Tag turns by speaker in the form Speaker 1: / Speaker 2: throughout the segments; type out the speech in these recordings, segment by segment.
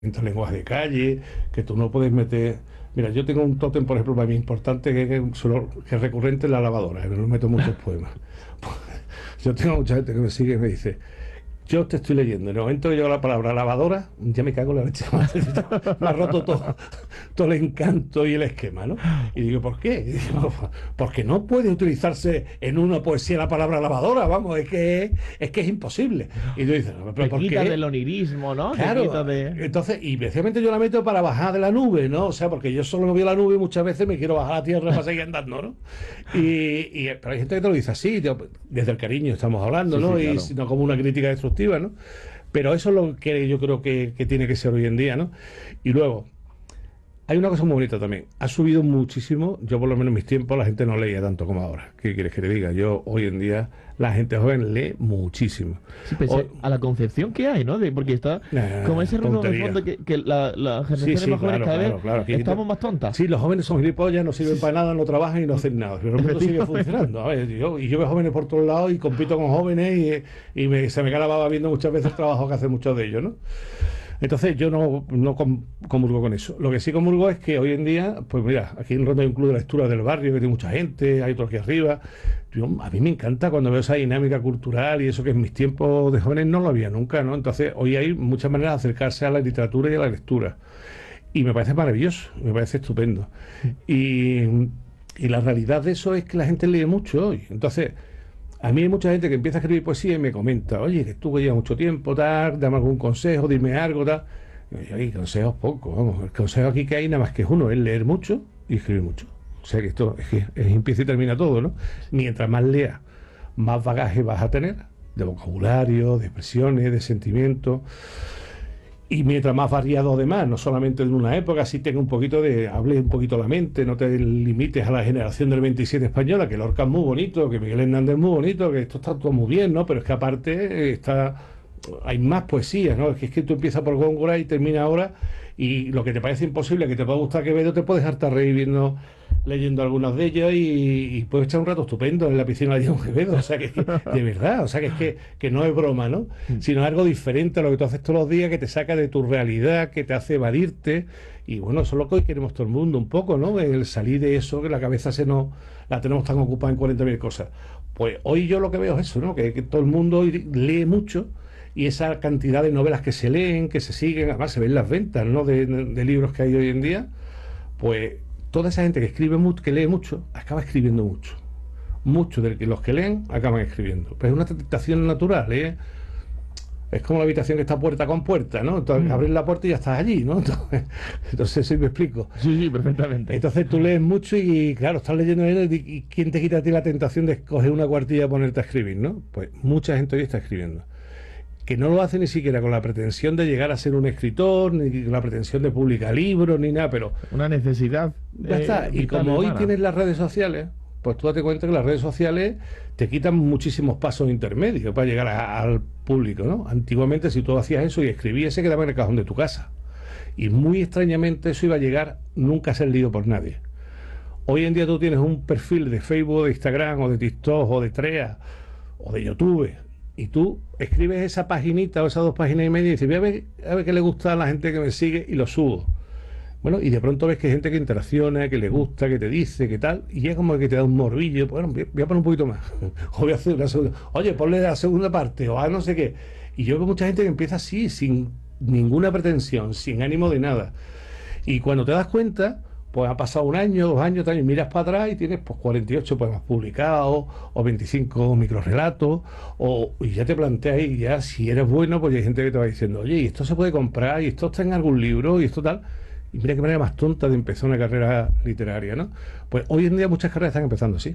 Speaker 1: lenguaje de calle, que tú no puedes meter... Mira, yo tengo un tótem, por ejemplo, para mí importante, que es recurrente en la lavadora, que no meto muchos poemas. Yo tengo mucha gente que me sigue y me dice, yo te estoy leyendo, en el momento que llega la palabra lavadora, ya me cago en la leche. Me ha roto todo el encanto y el esquema, ¿no? Y digo, ¿por qué? Y digo, porque no puede utilizarse en una poesía la palabra lavadora, vamos, es que es imposible. Y tú dices,
Speaker 2: Te
Speaker 1: ¿pero por
Speaker 2: quita
Speaker 1: qué?
Speaker 2: del onirismo, ¿no? Te
Speaker 1: Claro,
Speaker 2: quita de...
Speaker 1: entonces, y especialmente yo la meto para bajar de la nube, ¿no? O sea, porque yo solo me veo la nube y muchas veces me quiero bajar a la tierra para seguir andando, ¿no? Pero hay gente que te lo dice así, desde el cariño estamos hablando,
Speaker 2: Sí,
Speaker 1: ¿no?
Speaker 2: sí,
Speaker 1: Y
Speaker 2: claro.
Speaker 1: no como una crítica destructiva, ¿no? Pero eso es lo que yo creo que tiene que ser hoy en día, ¿no? Y luego, hay una cosa muy bonita también. Ha subido muchísimo. Yo, por lo menos en mis tiempos, la gente no leía tanto como ahora. ¿Qué quieres que te diga? Yo, hoy en día, la gente joven lee muchísimo.
Speaker 2: Sí, pese a la concepción que hay, ¿no? Porque está como ese ruido de
Speaker 1: Tontería.
Speaker 2: fondo que las
Speaker 1: Sí,
Speaker 2: generaciones
Speaker 1: sí,
Speaker 2: más jóvenes
Speaker 1: claro,
Speaker 2: cada vez
Speaker 1: claro, claro.
Speaker 2: estamos más tontas.
Speaker 1: Sí, los jóvenes son gilipollas, no sirven para nada, no trabajan y no hacen nada. Pero el mundo sigue
Speaker 2: Efectivamente.
Speaker 1: funcionando. A ver, yo veo jóvenes por todos lados y compito con jóvenes se me cae la baba viendo muchas veces el trabajo que hacen muchos de ellos, ¿no? Entonces yo no comulgo con eso. Lo que sí comulgo es que hoy en día, pues mira, aquí en Ronda hay un club de lectura del barrio que tiene mucha gente, hay otro aquí arriba. A mí me encanta cuando veo esa dinámica cultural y eso que en mis tiempos de jóvenes no lo había nunca, ¿no? Entonces hoy hay muchas maneras de acercarse a la literatura y a la lectura. Y me parece maravilloso, me parece estupendo. Y, y la realidad de eso es que la gente lee mucho hoy. Entonces, a mí hay mucha gente que empieza a escribir poesía y me comenta, oye, que tú que llevas mucho tiempo, tal, dame algún consejo, dime algo, tal. Y yo, oye, consejos pocos, vamos. El consejo aquí que hay nada más que es uno, es leer mucho y escribir mucho. O sea que esto es empieza y termina todo, ¿no? Mientras más leas, más bagaje vas a tener, de vocabulario, de expresiones, de sentimientos. Y mientras más variado además, no solamente en una época, sí tenga un poquito hable un poquito la mente, no te limites a la generación del 27 española, que Lorca es muy bonito, que Miguel Hernández es muy bonito, que esto está todo muy bien, ¿no? Pero es que aparte hay más poesías, ¿no? Es que tú empiezas por Góngora y termina ahora, y lo que te parece imposible, que te pueda gustar Quevedo, te puedes hartar reviviendo, leyendo algunas de ellas y puedes echar un rato estupendo en la piscina de Diego Quevedo, o sea que de verdad, o sea que no es broma, ¿no? Sino algo diferente a lo que tú haces todos los días, que te saca de tu realidad, que te hace evadirte, y bueno, eso es lo que hoy queremos todo el mundo un poco, ¿no? El salir de eso, que la cabeza la tenemos tan ocupada en 40.000 cosas. Pues hoy yo lo que veo es eso, ¿no? Que todo el mundo hoy lee mucho, y esa cantidad de novelas que se leen, que se siguen, además se ven las ventas, ¿no? De libros que hay hoy en día, pues toda esa gente que escribe mucho, que lee mucho, acaba escribiendo mucho. Muchos de los que leen acaban escribiendo. Pero es una tentación natural, ¿eh? Es como la habitación que está puerta con puerta, ¿no? Entonces abres la puerta y ya estás allí, ¿no? Entonces sí me explico.
Speaker 2: Sí, sí, perfectamente.
Speaker 1: Entonces tú lees mucho y claro, estás leyendo y ¿quién te quita a ti la tentación de coger una cuartilla y ponerte a escribir, ¿no? Pues mucha gente hoy está escribiendo. Que no lo hace ni siquiera con la pretensión de llegar a ser un escritor, ni con la pretensión de publicar libros, ni nada, pero
Speaker 2: Una necesidad.
Speaker 1: ya está. Y
Speaker 2: vital
Speaker 1: como hoy
Speaker 2: humana.
Speaker 1: tienes las redes sociales, pues tú date cuenta que las redes sociales te quitan muchísimos pasos intermedios para llegar al público, ¿no? Antiguamente, si tú hacías eso y escribías, se quedaba en el cajón de tu casa. Y muy extrañamente eso iba a llegar nunca a ser leído por nadie. Hoy en día tú tienes un perfil de Facebook, de Instagram, o de TikTok, o de Trea, o de YouTube, y tú escribes esa paginita o esas 2 páginas y media y dices, voy a ver qué le gusta a la gente que me sigue y lo subo. Bueno, y de pronto ves que hay gente que interacciona, que le gusta, que te dice, que tal, y es como que te da un morbillo. Bueno, voy a poner un poquito más, o voy a hacer una segunda. Oye, ponle la segunda parte, o a no sé qué. Y yo veo mucha gente que empieza así, sin ninguna pretensión, sin ánimo de nada. Y cuando te das cuenta, pues ha pasado un año, 2 años, 3 años, miras para atrás y tienes pues 48 poemas publicados, o 25 microrelatos, y ya te planteas, y ya si eres bueno, pues hay gente que te va diciendo, oye, y esto se puede comprar, y esto está en algún libro, y esto tal. Y mira qué manera más tonta de empezar una carrera literaria, ¿no? Pues hoy en día muchas carreras están empezando así.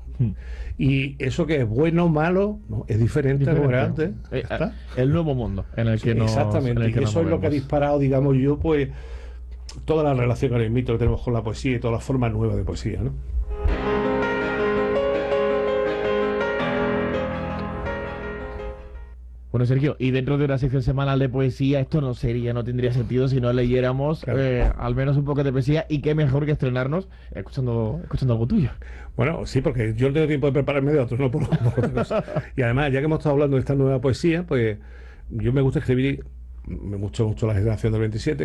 Speaker 1: Y eso que es bueno o malo, ¿no? Es diferente a como era antes. Ya está.
Speaker 2: El nuevo mundo en el que nos,
Speaker 1: Exactamente.
Speaker 2: en el que
Speaker 1: Y
Speaker 2: nos
Speaker 1: eso es lo que ha
Speaker 2: movemos.
Speaker 1: disparado, digamos yo, pues toda la relación con el mito que tenemos con la poesía y todas las formas nuevas de poesía, ¿no?
Speaker 2: Bueno, Sergio, y dentro de una sección semanal de poesía, esto no tendría sentido si no leyéramos
Speaker 1: Claro.
Speaker 2: al menos un poco de poesía, y qué mejor que estrenarnos escuchando algo tuyo.
Speaker 1: Bueno, sí, porque yo no tengo tiempo de prepararme de otros, no por otra cosa. Y además, ya que hemos estado hablando de esta nueva poesía, pues yo me gusta escribir mucho la generación del 27,